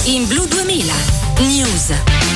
in Blu 2000 News.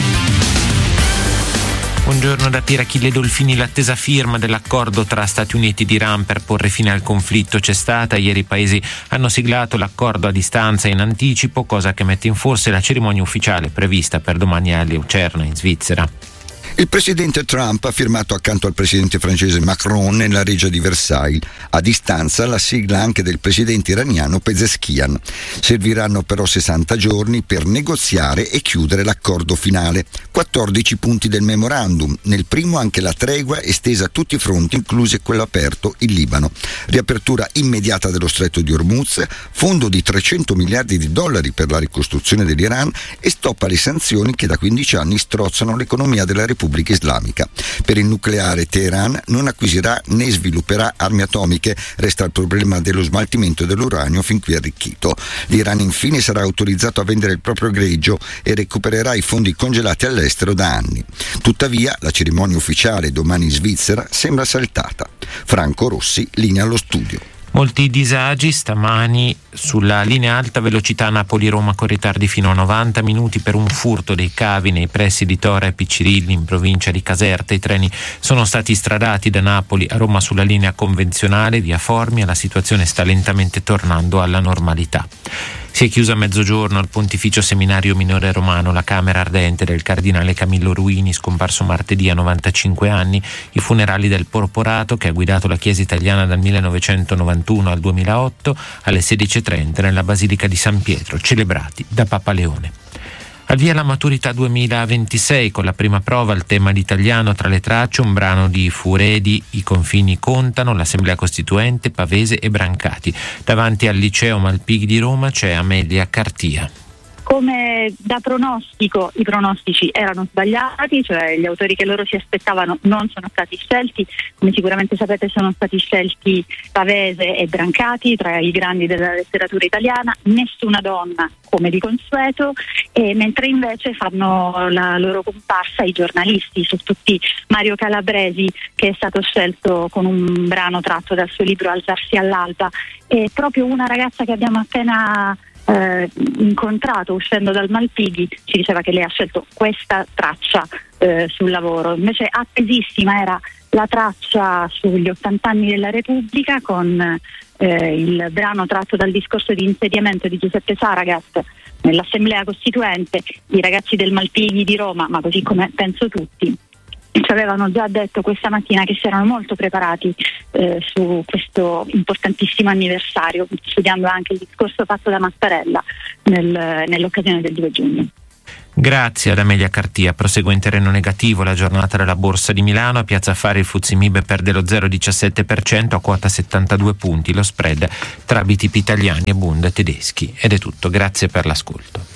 Buongiorno da Pier Achille Dolfini. L'attesa firma dell'accordo tra Stati Uniti ed Iran per porre fine al conflitto c'è stata. Ieri i paesi hanno siglato l'accordo a distanza in anticipo, cosa che mette in forse la cerimonia ufficiale prevista per domani a Lucerna in Svizzera. Il presidente Trump ha firmato accanto al presidente francese Macron nella reggia di Versailles. A distanza la sigla anche del presidente iraniano Pezeshkian. Serviranno però 60 giorni per negoziare e chiudere l'accordo finale. 14 punti del memorandum. Nel primo anche la tregua estesa a tutti i fronti, incluso quello aperto in Libano. Riapertura immediata dello stretto di Hormuz, fondo di $300 miliardi per la ricostruzione dell'Iran e stop alle sanzioni che da 15 anni strozzano l'economia della Repubblica Islamica. Per il nucleare Teheran non acquisirà né svilupperà armi atomiche, resta il problema dello smaltimento dell'uranio fin qui arricchito. L'Iran infine sarà autorizzato a vendere il proprio greggio e recupererà i fondi congelati all'estero da anni. Tuttavia la cerimonia ufficiale domani in Svizzera sembra saltata. Franco Rossi, linea allo studio. Molti disagi stamani sulla linea alta velocità Napoli-Roma con ritardi fino a 90 minuti per un furto dei cavi nei pressi di Tora e Piccirilli in provincia di Caserta. I treni sono stati stradati da Napoli a Roma sulla linea convenzionale via Formia. La situazione sta lentamente tornando alla normalità. Si è chiuso a mezzogiorno al Pontificio Seminario Minore Romano la camera ardente del cardinale Camillo Ruini, scomparso martedì a 95 anni. I funerali del porporato, che ha guidato la Chiesa italiana dal 1991 al 2008, alle 16:30 nella Basilica di San Pietro, celebrati da Papa Leone. Al via la maturità 2026 con la prima prova al tema l'italiano tra le tracce, un brano di Furedi, I confini contano, l'Assemblea Costituente, Pavese e Brancati. Davanti al liceo Malpighi di Roma c'è Amelia Cartia. Come da pronostico, i pronostici erano sbagliati, cioè gli autori che loro si aspettavano non sono stati scelti. Come sicuramente sapete sono stati scelti Pavese e Brancati tra i grandi della letteratura italiana, nessuna donna come di consueto, e mentre invece fanno la loro comparsa i giornalisti, su tutti Mario Calabresi, che è stato scelto con un brano tratto dal suo libro Alzarsi all'alba, e proprio una ragazza che abbiamo appena incontrato uscendo dal Malpighi ci diceva che lei ha scelto questa traccia sul lavoro. Invece attesissima era la traccia sugli 80 anni della Repubblica con il brano tratto dal discorso di insediamento di Giuseppe Saragat nell'Assemblea Costituente. I ragazzi del Malpighi di Roma, ma così come penso tutti, ci avevano già detto questa mattina che si erano molto preparati su questo importantissimo anniversario, studiando anche il discorso fatto da Mattarella nell'occasione del 2 giugno. Grazie ad Amelia Cartia. Prosegue in terreno negativo la giornata della Borsa di Milano. A Piazza Affari il FTSE MIB perde lo 0,17% a quota 72 punti. Lo spread tra BTP italiani e Bund tedeschi. Ed è tutto, grazie per l'ascolto.